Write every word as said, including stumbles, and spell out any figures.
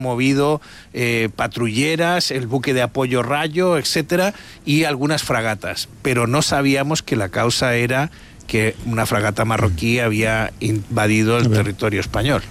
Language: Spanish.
movido eh, patrulleras, el buque de apoyo Rayo, etcétera, y algunas fragatas, pero no sabíamos que la causa era que una fragata marroquí había invadido el territorio español.